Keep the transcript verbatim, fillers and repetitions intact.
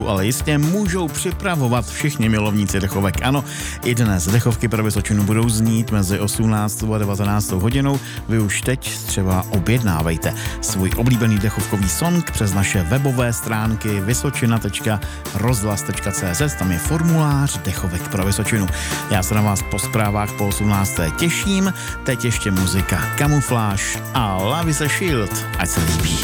ale jistě můžou připravovat všichni milovníci dechovek. Ano, i dnes dechovky pro Vysočinu budou znít mezi osmnáctou a devatenáctou hodinou. Vy už teď třeba objednávejte svůj oblíbený dechovkový song přes naše webové stránky vysočina tečka rozhlas tečka cé zet. Tam je formulář dechovek pro Vysočinu. Já se na vás po zprávách po osmnácté těším. Teď ještě muzika Kamufláž a Love is a Shield. Ať se líbí.